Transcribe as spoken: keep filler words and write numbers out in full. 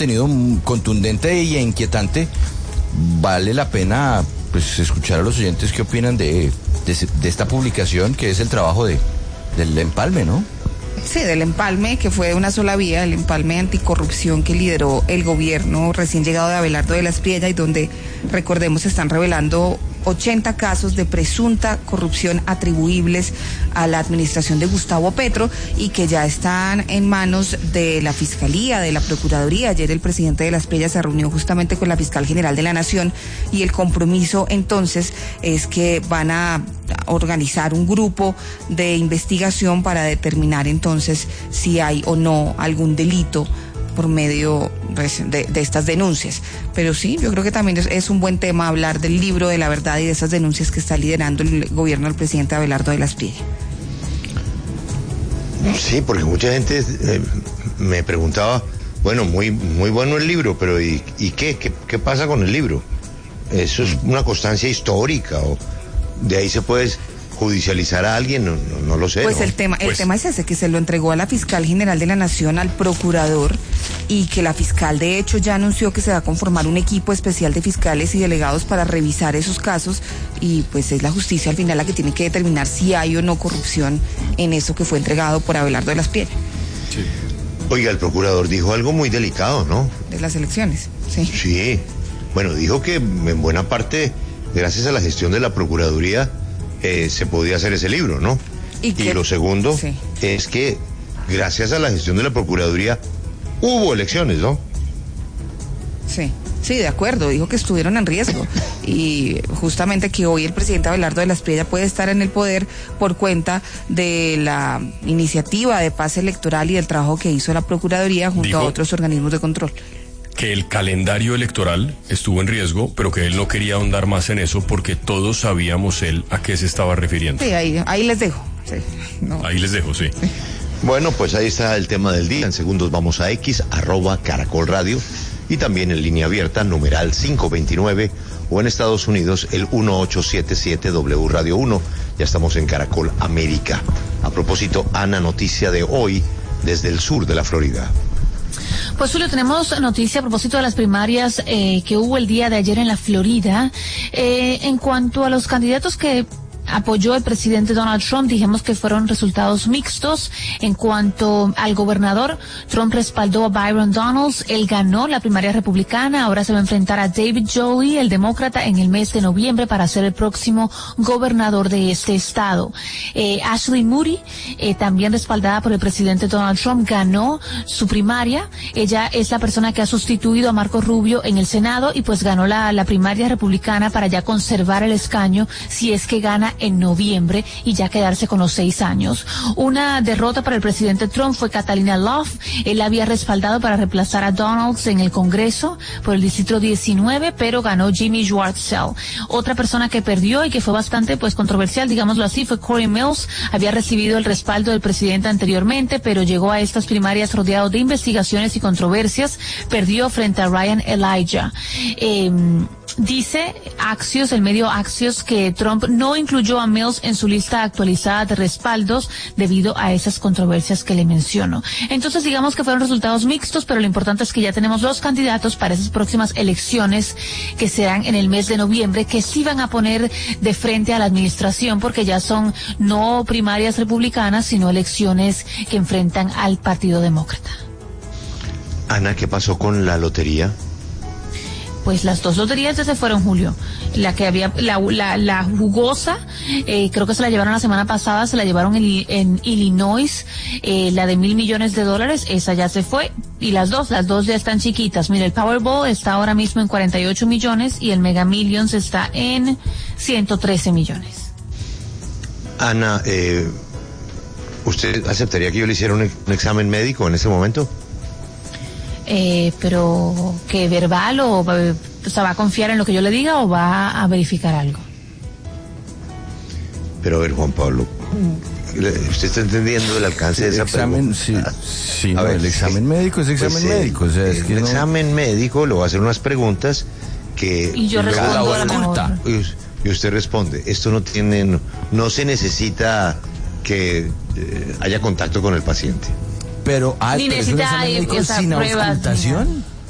contenido contundente e inquietante. Vale la pena pues escuchar a los oyentes qué opinan de, de, de esta publicación, que es el trabajo de del empalme, ¿no? Sí, del empalme, que fue de una sola vía, el empalme anticorrupción que lideró el gobierno recién llegado de Abelardo de la Espriella, y donde, recordemos, se están revelando ochenta casos de presunta corrupción atribuibles a la administración de Gustavo Petro y que ya están en manos de la Fiscalía, de la Procuraduría. Ayer el presidente de la Espriella se reunió justamente con la Fiscal General de la Nación, y el compromiso entonces es que van a organizar un grupo de investigación para determinar entonces si hay o no algún delito por medio pues, de, de estas denuncias. Pero sí, yo creo que también es, es un buen tema hablar del libro de la verdad y de esas denuncias que está liderando el gobierno del presidente Abelardo de la Espriella. Sí, porque mucha gente eh, me preguntaba, bueno, muy muy bueno el libro, pero ¿y, y qué? qué? ¿Qué pasa con el libro? ¿Eso es una constancia histórica o de ahí se puede judicializar a alguien? No, no, no lo sé. Pues ¿no? el tema, el pues... tema es ese, que se lo entregó a la Fiscal General de la Nación, al procurador, y que la fiscal de hecho ya anunció que se va a conformar un equipo especial de fiscales y delegados para revisar esos casos, y pues es la justicia al final la que tiene que determinar si hay o no corrupción en eso que fue entregado por Abelardo de la Espriella. Sí. Oiga, el procurador dijo algo muy delicado, ¿no? De las elecciones, sí. Sí, bueno, dijo que en buena parte, gracias a la gestión de la Procuraduría, eh, se podía hacer ese libro, ¿no? Y, y que... lo segundo sí. es que gracias a la gestión de la Procuraduría hubo elecciones, ¿no? Sí, sí, de acuerdo, dijo que estuvieron en riesgo, y justamente que hoy el presidente Abelardo de la Espriella puede estar en el poder por cuenta de la iniciativa de paz electoral y del trabajo que hizo la Procuraduría junto dijo... a otros organismos de control. Que el calendario electoral estuvo en riesgo, pero que él no quería ahondar más en eso porque todos sabíamos él a qué se estaba refiriendo. Sí, ahí, ahí les dejo. Sí, no. Ahí les dejo, sí. sí. Bueno, pues ahí está el tema del día. En segundos vamos a X, arroba Caracol Radio, y también en línea abierta, numeral quinientos veintinueve, o en Estados Unidos, el uno ocho siete siete W Radio uno. Ya estamos en Caracol América. A propósito, Ana, noticia de hoy desde el sur de la Florida. Pues Julio, tenemos noticia a propósito de las primarias eh, que hubo el día de ayer en la Florida. Eh, en cuanto a los candidatos que apoyó el presidente Donald Trump, dijimos que fueron resultados mixtos. En cuanto al gobernador, Trump respaldó a Byron Donalds, él ganó la primaria republicana, ahora se va a enfrentar a David Joey, el demócrata, en el mes de noviembre para ser el próximo gobernador de este estado. Eh, Ashley Moody, eh, también respaldada por el presidente Donald Trump, ganó su primaria. Ella es la persona que ha sustituido a Marco Rubio en el Senado y pues ganó la, la primaria republicana para ya conservar el escaño si es que gana en noviembre y ya quedarse con los seis años. Una derrota para el presidente Trump fue Catalina Love. Él había respaldado para reemplazar a Donalds en el Congreso por el distrito diecinueve, pero ganó Jimmy Schwartzel. Otra persona que perdió y que fue bastante pues controversial, digámoslo así, fue Corey Mills. Había recibido el respaldo del presidente anteriormente, pero llegó a estas primarias rodeado de investigaciones y controversias. Perdió frente a Ryan Elijah. Eh, Dice Axios, el medio Axios, que Trump no incluyó a Mills en su lista actualizada de respaldos debido a esas controversias que le menciono. Entonces, digamos que fueron resultados mixtos, pero lo importante es que ya tenemos los candidatos para esas próximas elecciones que serán en el mes de noviembre, que sí van a poner de frente a la administración, porque ya son no primarias republicanas, sino elecciones que enfrentan al Partido Demócrata. Ana, ¿qué pasó con la lotería? Pues las dos loterías ya se fueron, Julio. La que había, la, la, la jugosa, eh, creo que se la llevaron la semana pasada, se la llevaron en, en Illinois, eh, la de mil millones de dólares, esa ya se fue. Y las dos, las dos ya están chiquitas. Mira, el Powerball está ahora mismo en cuarenta y ocho millones y el Mega Millions está en ciento trece millones. Ana, eh, ¿usted aceptaría que yo le hiciera un, un examen médico en ese momento? Eh, pero ¿qué, verbal o, o sea, va a confiar en lo que yo le diga o va a verificar algo? Pero a ver, Juan Pablo, ¿usted está entendiendo el alcance sí, de esa examen, pregunta? Sí, sí, a no, ver, el examen sí, médico es examen pues, médico. O sea, el es que examen no... médico le va a hacer unas preguntas que... Y yo respondo a la mejor. Y usted responde, esto no tiene, no, no se necesita que eh, haya contacto con el paciente. Pero, ah, ni pero necesita es un examen médico sin auscultación.